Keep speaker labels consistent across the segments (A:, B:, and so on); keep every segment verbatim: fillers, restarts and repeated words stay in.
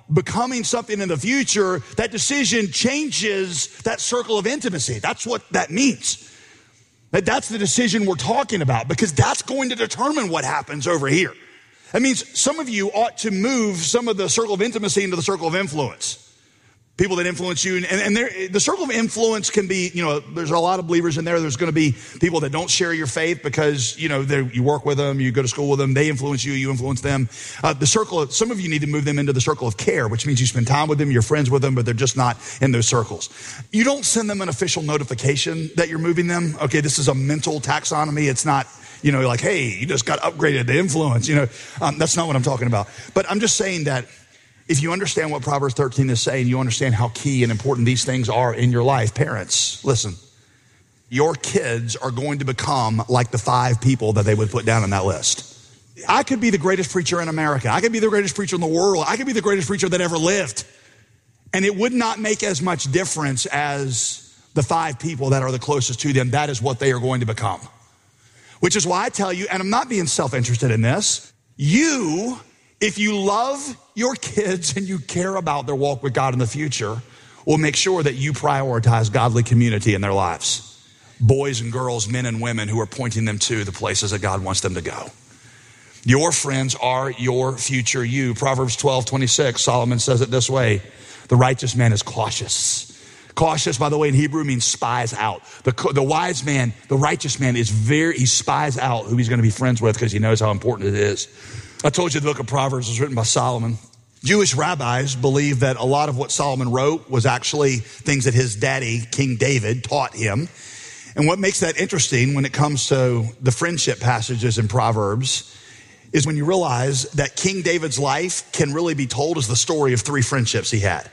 A: becoming something in the future, that decision changes that circle of intimacy. That's what that means. That that's the decision we're talking about, because that's going to determine what happens over here. That means some of you ought to move some of the circle of intimacy into the circle of influence. People that influence you, and, and the circle of influence can be, you know, there's a lot of believers in there. There's going to be people that don't share your faith because, you know, you work with them, you go to school with them, they influence you, you influence them. Uh, the circle of, some of you need to move them into the circle of care, which means you spend time with them, you're friends with them, but they're just not in those circles. You don't send them an official notification that you're moving them. Okay, this is a mental taxonomy. It's not, you know, like, hey, you just got upgraded to influence. You know, um, that's not what I'm talking about. But I'm just saying that if you understand what Proverbs thirteen is saying, you understand how key and important these things are in your life. Parents, listen, your kids are going to become like the five people that they would put down on that list. I could be the greatest preacher in America. I could be the greatest preacher in the world. I could be the greatest preacher that ever lived. And it would not make as much difference as the five people that are the closest to them. That is what they are going to become. Which is why I tell you, and I'm not being self-interested in this, you, if you love your kids and you care about their walk with God in the future, will make sure that you prioritize godly community in their lives. Boys and girls, men and women who are pointing them to the places that God wants them to go. Your friends are your future you. Proverbs twelve twenty-six, Solomon says it this way: the righteous man is cautious. Cautious, by the way, in Hebrew means spies out. The, the wise man, the righteous man is very, he spies out who he's going to be friends with because he knows how important it is. I told you the book of Proverbs was written by Solomon. Jewish rabbis believe that a lot of what Solomon wrote was actually things that his daddy, King David, taught him. And what makes that interesting when it comes to the friendship passages in Proverbs is when you realize that King David's life can really be told as the story of three friendships he had.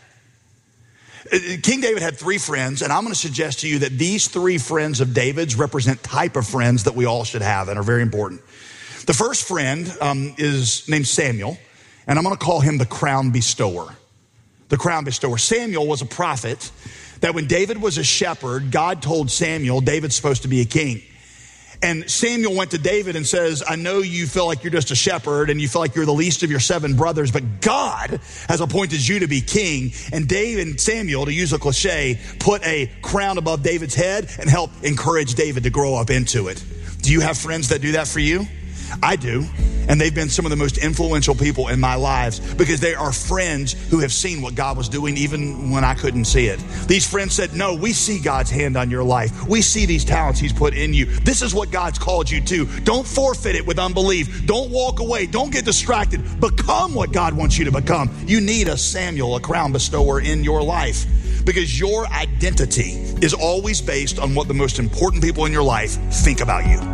A: King David had three friends, and I'm going to suggest to you that these three friends of David's represent type of friends that we all should have and are very important. The first friend um, is named Samuel, and I'm going to call him the crown bestower. The crown bestower. Samuel was a prophet that when David was a shepherd, God told Samuel, David's supposed to be a king. And Samuel went to David and says, I know you feel like you're just a shepherd and you feel like you're the least of your seven brothers, but God has appointed you to be king. And David and Samuel, to use a cliche, put a crown above David's head and helped encourage David to grow up into it. Do you have friends that do that for you? I do. And they've been some of the most influential people in my lives because they are friends who have seen what God was doing even when I couldn't see it. These friends said, no, we see God's hand on your life. We see these talents he's put in you. This is what God's called you to. Don't forfeit it with unbelief. Don't walk away. Don't get distracted. Become what God wants you to become. You need a Samuel, a crown bestower in your life because your identity is always based on what the most important people in your life think about you.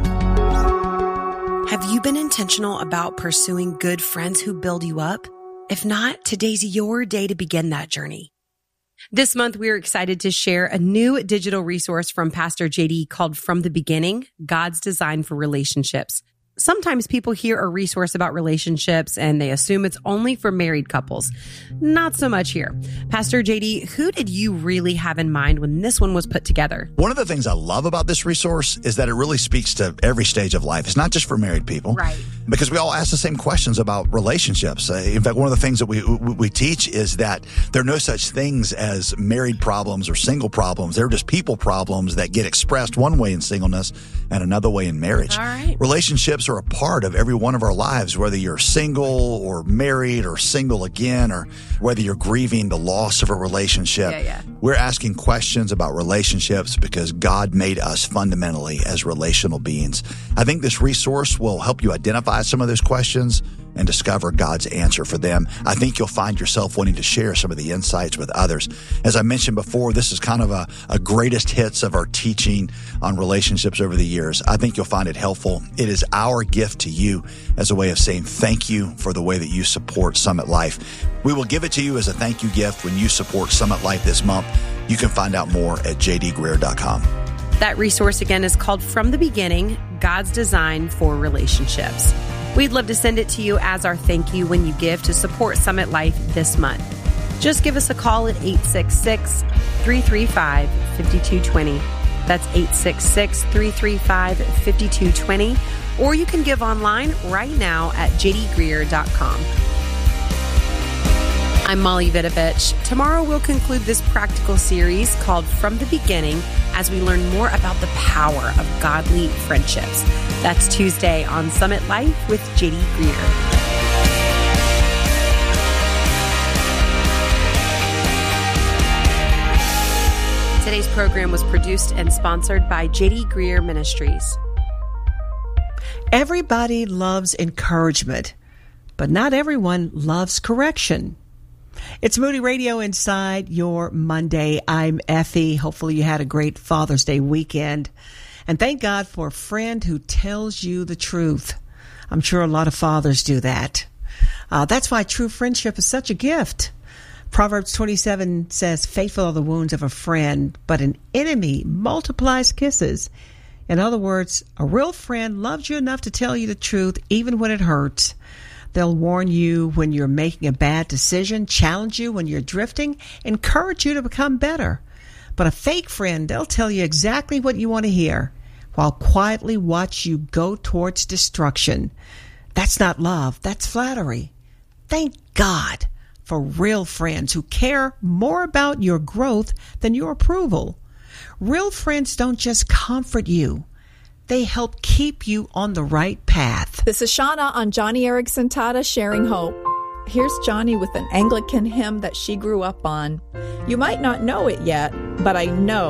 B: Have you been intentional about pursuing good friends who build you up? If not, today's your day to begin that journey. This month, we are excited to share a new digital resource from Pastor J D called From the Beginning, God's Design for Relationships. Sometimes people hear a resource about relationships and they assume it's only for married couples. Not so much here. Pastor J D, who did you really have in mind when this one was put together?
C: One of the things I love about this resource is that it really speaks to every stage of life. It's not just for married people.
B: Right.
C: Because we all ask the same questions about relationships. Uh, in fact, one of the things that we we teach is that there are no such things as married problems or single problems. They're just people problems that get expressed one way in singleness and another way in marriage.
B: All right.
C: Relationships are a part of every one of our lives, whether you're single or married or single again, or whether you're grieving the loss of a relationship.
B: Yeah, yeah.
C: We're asking questions about relationships because God made us fundamentally as relational beings. I think this resource will help you identify some of those questions and discover God's answer for them. I think you'll find yourself wanting to share some of the insights with others. As I mentioned before, this is kind of a, a greatest hits of our teaching on relationships over the years. I think you'll find it helpful. It is our gift to you as a way of saying thank you for the way that you support Summit Life. We will give it to you as a thank you gift when you support Summit Life this month. You can find out more at j d greer dot com.
B: That resource again is called From the Beginning, God's Design for Relationships. We'd love to send it to you as our thank you when you give to support Summit Life this month. Just give us a call at eight six six, three three five, five two two zero. That's eight six six, three three five, five two two zero. Or you can give online right now at j d greer dot com. I'm Molly Vidovich. Tomorrow we'll conclude this practical series called From the Beginning as we learn more about the power of godly friendships. That's Tuesday on Summit Life with J D Greer. Today's program was produced and sponsored by J D Greer Ministries.
D: Everybody loves encouragement, but not everyone loves correction. It's Moody Radio Inside your Monday. I'm Effie. Hopefully you had a great Father's Day weekend. And thank God for a friend who tells you the truth. I'm sure a lot of fathers do that. Uh, that's why true friendship is such a gift. Proverbs twenty-seven says, faithful are the wounds of a friend, but an enemy multiplies kisses. In other words, a real friend loves you enough to tell you the truth even when it hurts. They'll warn you when you're making a bad decision, challenge you when you're drifting, encourage you to become better. But a fake friend, they'll tell you exactly what you want to hear while quietly watch you go towards destruction. That's not love. That's flattery. Thank God for real friends who care more about your growth than your approval. Real friends don't just comfort you. They help keep you on the right path.
E: This is Shauna on Johnny Erickson Tata Sharing Hope. Here's Johnny with an Anglican hymn that she grew up on. You might not know it yet, but I know